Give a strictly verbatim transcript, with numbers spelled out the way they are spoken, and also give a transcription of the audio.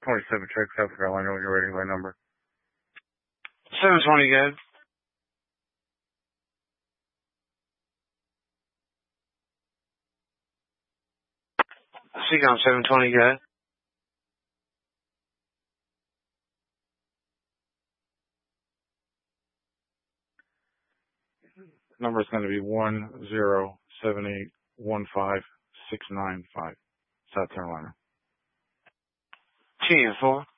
twenty-seven Check, South Carolina, when you're ready, my number. seven twenty, good. Seacom seven twenty, good. Number is going to be one zero seven eight one five six nine five, South Carolina. T four.